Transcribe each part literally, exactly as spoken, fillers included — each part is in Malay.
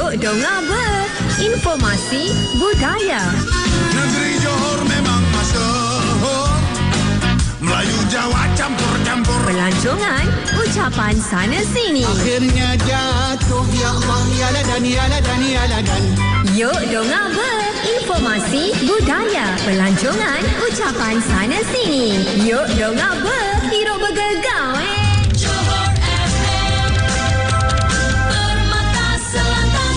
Yuk dengar ber, informasi budaya. Negeri Johor memang masyhur, Melayu Jawa campur-campur. Pelancongan, ucapan sana sini. Akhirnya jatuh, ya Allah, ya ladan, ya ladan, ya ladan. Yuk dengar ber, informasi budaya. Pelancongan, ucapan sana sini. Yuk dengar ber, hidup bergegar eh. Johor F M, Permata Selatan.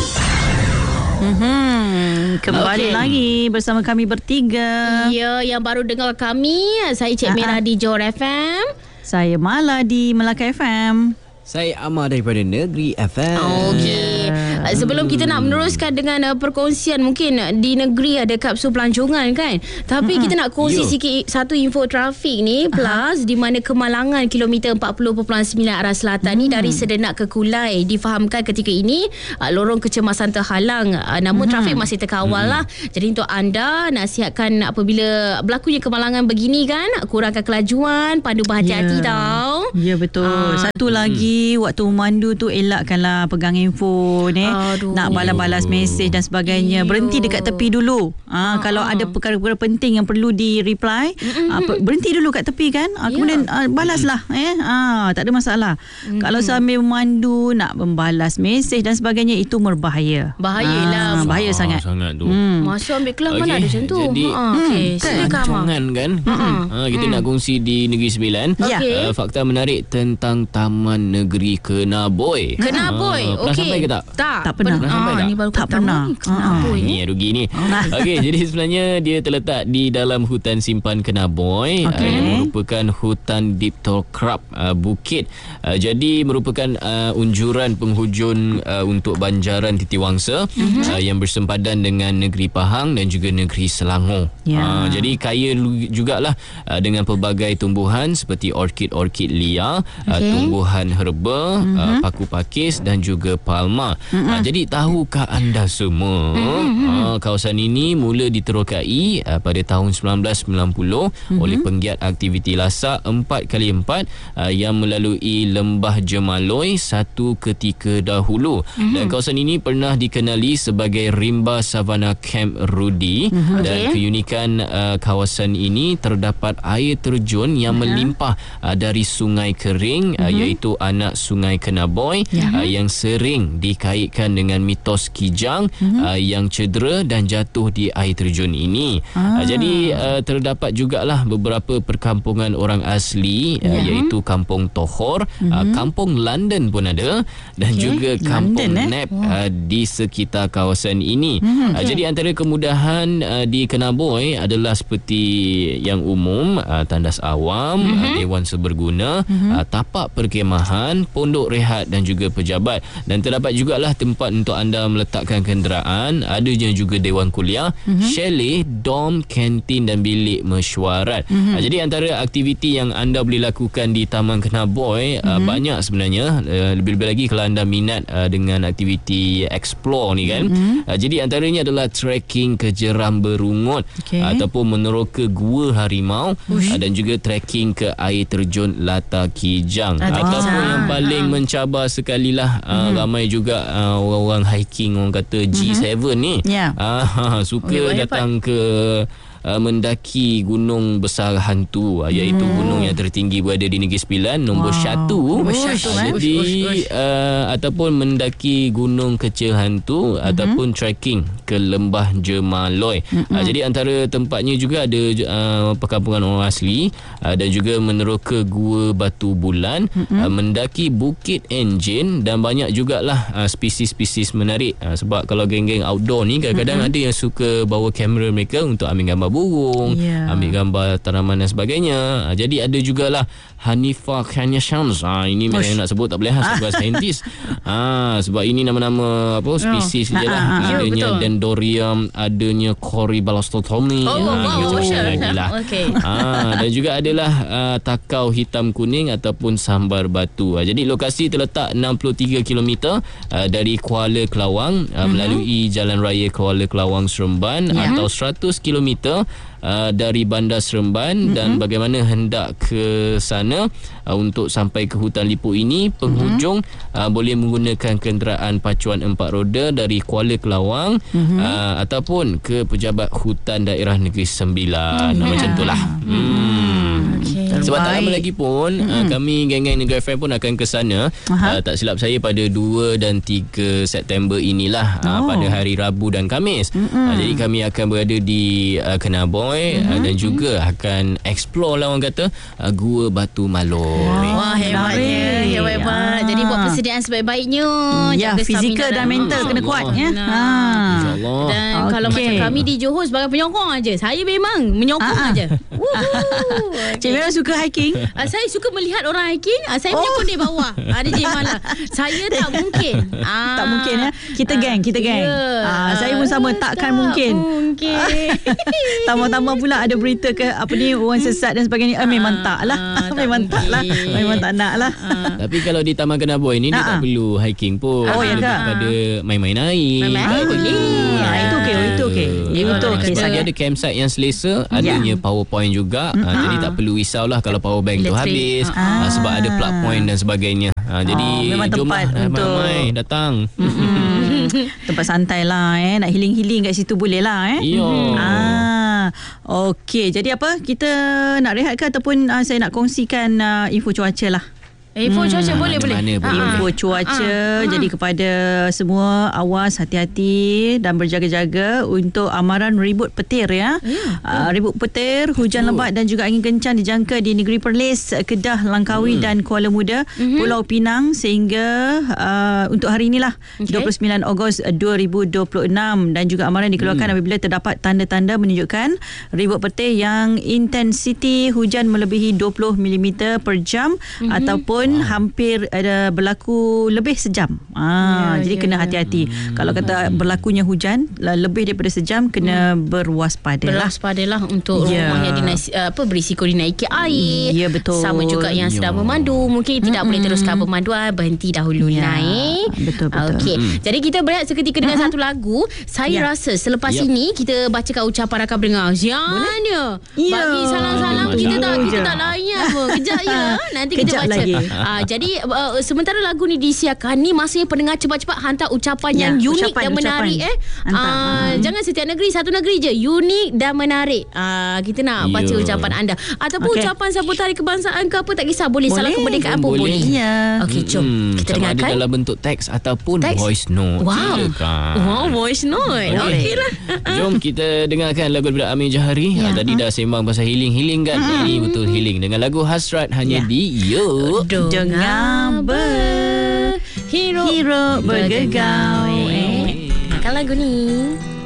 Hmm, kembali okay. lagi bersama kami bertiga. Ya, yang baru dengar kami, saya Cik Mira di Johor F M. Saya Mala di Melaka F M. Saya Amar daripada Negeri F M. Okey. Uh, sebelum kita nak meneruskan dengan uh, perkongsian, mungkin uh, di negeri ada kapsul pelancongan kan. Tapi mm-hmm. kita nak kongsi Yo. sikit satu info trafik ni plus uh-huh. di mana kemalangan kilometer empat puluh perpuluhan sembilan arah selatan mm. ni dari Sedenak ke Kulai difahamkan ketika ini uh, lorong kecemasan terhalang. Uh, namun mm-hmm. trafik masih terkawal mm-hmm. lah. Jadi untuk anda nasihatkan apabila berlakunya kemalangan begini kan, kurangkan kelajuan, pandu berhati-hati yeah. tau. Ya yeah, betul. Uh, Satu lagi waktu memandu tu elakkanlah pegang handphone eh. Aduh. Nak balas-balas mesej dan sebagainya. Iyo. Berhenti dekat tepi dulu. Ha, uh-huh. Kalau ada perkara-perkara penting yang perlu di reply, mm-hmm. uh, berhenti dulu kat tepi kan. Uh, yeah. Kemudian uh, balaslah eh. Uh, tak ada masalah. Mm-hmm. Kalau sambil memandu nak membalas mesej dan sebagainya, itu berbahaya. Bahayalah. Uh, bahaya ah, sangat. sangat tu. Hmm. Masa ambil kelas okay. mana ada macam tu. Jadi ha, okey. Silakan pelancongan kan. Mm-hmm. Ha, kita mm. nak kongsi di Negeri Sembilan. Okay. Uh, fakta menarik tentang Taman Negeri Kenaboi. Kenaboi. Uh, pernah okey. sampai ke tak? Tak. Tak pernah. Pernah sampai ah, tak? Ni baru tak pernah. Kenaboi. Ni rugi ni. Okey, jadi sebenarnya dia terletak di dalam hutan simpan Kenaboi okay. uh, yang merupakan hutan Dipterkrab uh, bukit. Uh, jadi merupakan uh, unjuran penghujung uh, untuk banjaran Titiwangsa mm-hmm. uh, yang bersempadan dengan Negeri Pahang dan juga Negeri Selangor. Yeah. Uh, jadi kaya jugalah uh, dengan pelbagai tumbuhan seperti orkid-orkid liar, okay. uh, tumbuhan herba, mm-hmm. uh, paku pakis dan juga palma. Mm-hmm. Uh, jadi tahukah anda semua mm-hmm. uh, kawasan ini mula diterokai uh, pada tahun sembilan belas sembilan puluh mm-hmm. oleh penggiat aktiviti lasak empat kali empat uh, yang melalui Lembah Jemaloi satu ketika dahulu. Mm-hmm. Dan kawasan ini pernah dikenali sebagai Rimba Savana Camp Rudy mm-hmm. dan okay. keunikan uh, kawasan ini terdapat air terjun yang mm-hmm. melimpah uh, dari sungai kering mm-hmm. uh, iaitu anak Sungai Kenaboi mm-hmm. uh, yang sering dikaitkan dengan mitos kijang mm-hmm. uh, yang cedera dan jatuh di air terjun ini. Ah. Uh, jadi uh, terdapat jugalah beberapa perkampungan orang asli yeah. uh, iaitu Kampung Tohor, mm-hmm. uh, Kampung London pun ada dan okay. juga Kampung London, Nap eh? uh, di sekitar kawasan ini. Mm-hmm. Uh, jadi antara kemudahan uh, di Kenaboi adalah seperti yang umum, uh, tandas awam, mm-hmm. uh, dewan seberguna, mm-hmm. uh, tapak perkemahan, pondok rehat dan juga pejabat. Dan terdapat jugalah tempat untuk anda meletakkan kenderaan, adanya juga dewan kuliah, mm-hmm. chalet, dom, kantin dan bilik mesyuarat. Mm-hmm. Uh, jadi antara aktiviti yang anda boleh lakukan di Taman Kenaboi mm-hmm. uh, banyak sebenarnya. Uh, lebih-lebih lagi kalau anda minat uh, dengan aktiviti explore ni kan. Mm-hmm. Uh, jadi antaranya adalah trekking ke jeram berungut, okay. uh, ataupun meneroka gua harimau uh, dan juga trekking ke air terjun Lata Kijang. Lata ataupun Kijang. yang paling uh. mencabar sekali lah uh, mm-hmm. ramai juga uh, orang-orang hiking, orang kata G tujuh mm-hmm. ni yeah. uh, suka okay, datang ke Uh, mendaki gunung besar hantu uh, iaitu hmm. gunung yang tertinggi berada di Negeri Sembilan, nombor wow. satu. Nombor satu uh, jadi ush, ush, ush. Uh, ataupun mendaki gunung kecil hantu, mm-hmm. ataupun trekking ke Lembah Jemaloi. Mm-hmm. Uh, jadi antara tempatnya juga ada uh, perkampungan orang asli uh, dan juga meneroka Gua Batu Bulan, mm-hmm. uh, mendaki Bukit Enjin dan banyak jugalah uh, spesies-spesies menarik. Uh, sebab kalau geng-geng outdoor ni kadang-kadang mm-hmm. ada yang suka bawa kamera mereka untuk ambil gambar burung, yeah. ambil gambar tanaman dan sebagainya. Ha, jadi ada jugalah Hanifah Khanyashams. Ha, ini memang nak sebut tak boleh ha, sebab saintis. Ha, sebab ini nama-nama apa spesies oh. je lah. Ha, adanya yeah, Dendrobium, adanya Coryballostomi. Oh, ha, wow, lagi lah. Okay. Ha, dan juga adalah uh, takau hitam kuning ataupun sambar batu. Ha, jadi lokasi terletak enam puluh tiga kilometer uh, dari Kuala Kelawang uh, mm-hmm. melalui Jalan Raya Kuala Kelawang Seremban yeah. atau seratus kilometer kilometer uh, dari Bandar Seremban, mm-hmm. dan bagaimana hendak ke sana uh, untuk sampai ke hutan Liput ini, penghujung mm-hmm. uh, boleh menggunakan kenderaan pacuan empat roda dari Kuala Kelawang, mm-hmm. uh, ataupun ke pejabat hutan daerah Negeri Sembilan. Mm-hmm. Macam itulah. Hmm. Okay. Sebab tak lama lagi pun mm-hmm. uh, kami geng-geng Negeri F M pun akan ke sana. Uh, tak silap saya pada dua dan tiga September inilah, oh. uh, pada hari Rabu dan Khamis. Mm-hmm. Uh, jadi kami akan berada di uh, Kenaboy, mm-hmm. uh, dan juga akan explore lah orang kata uh, Gua Batu Maloi. Wah, hebatnya. Hebat-hebat. Jadi buat persediaan sebaik-baiknya. Ya, fizikal dan mental kena kuat ya. Ha. InsyaAllah. Dan okay. kalau macam kami di Johor sebagai penyokong aja. Saya memang menyokong Ah, ah. aja. Cik Mira suka hiking? Uh, saya suka melihat orang hiking. Uh, saya oh. menyokong di bawah. Ada Cik Mala. Saya tak mungkin. Ah. Tak mungkin ya. Kita geng, kita geng. Yeah. Ah, saya pun sama, takkan tak mungkin. Mungkin. Tambah-tambah pula ada berita ke apa ni, orang sesat dan sebagainya. Ah, memang tak lah. Ah, tak memang tak lah. mungkin. Memang tak nak lah. Tapi kalau di Taman Kenaboy ni, dia Ah. tak perlu hiking pun. Oh, ya Lebih ke? kepada main-main air. Main-main air boleh. Ah, itu okey, itu okey. Itu Betul, okey okay, sangat. ada campsite yang selesa, adanya power point juga. Mm-hmm. Uh, jadi tak perlu risaulah kalau power bank tu Elektrik. habis, Ah. uh, sebab ada plug point dan sebagainya. Uh, jadi Oh, memang jomlah tempat untuk- ramai datang. Hmm. Tempat santai lah eh. Nak healing-healing kat situ boleh lah eh. Ya. Ah, okey. Jadi apa? Kita nak rehat ke ataupun uh, saya nak kongsikan uh, info cuaca lah. Info hmm. cuaca boleh boleh. Mana-mana boleh. Info cuaca. Ah, ah. Jadi kepada semua, awas, hati-hati dan berjaga-jaga untuk amaran ribut petir ya. Yeah. Uh, ribut petir, hujan lebat dan juga angin kencang dijangka di negeri Perlis, Kedah, Langkawi hmm. dan Kuala Muda, mm-hmm. Pulau Pinang sehingga uh, untuk hari inilah Okay. dua puluh sembilan Ogos dua ribu dua puluh enam, dan juga amaran dikeluarkan hmm. apabila terdapat tanda-tanda menunjukkan ribut petir yang intensiti hujan melebihi dua puluh milimeter per jam, mm-hmm. ataupun hampir ada berlaku lebih sejam. Ah, Ya, jadi ya, kena ya. hati-hati. Hmm. Kalau kata berlakunya hujan lebih daripada sejam, kena hmm. berwaspadalah. Berwaspadalah untuk Ya. rumah yang dinaisi, apa, berisiko dinaiki air. Ya, betul. Sama juga yang sedang Ya. memandu, mungkin tidak boleh teruskan pemanduan, berhenti dahulu Ya. naik. Betul, betul. Okey. Hmm. Jadi kita berehat seketika dengan satu lagu. Saya Ya. rasa selepas Ya. ini kita bacakan ucapan rakam pendengar. Ziannya. Ya. Bagi salam-salam kita tak Boleh kita je. tak layan pun. Kejap ya. Nanti kita Kejap baca. lagi. Ah, jadi uh, sementara lagu ni disiarkan, ni masih pendengar cepat-cepat hantar ucapan Ya, yang unik ucapan, dan menarik ucapan. eh. Hantar. Ah, Hmm. jangan setiap negeri, satu negeri je, unik dan menarik. Ah, kita nak baca Ya. ucapan anda ataupun Okey. ucapan sambut hari kebangsaan ke apa, tak kisah, boleh, salam Boleh. kemerdekaan pun Boleh. boleh. Ya. Okey, jom Hmm, kita sama ada dengarkan. dalam bentuk teks ataupun Teks? voice note. Wow. Silakan. Wow, voice note. Okey. Okeylah. Jom kita dengarkan lagu daripada Amir Jahari. Ya. Ha, tadi dah sembang pasal healing-healing kan. Ini betul healing dengan lagu Hasrat hanya Ya. di You. Dengar ber Hero, hero bergegau. eh. Dengarkan lagu ni.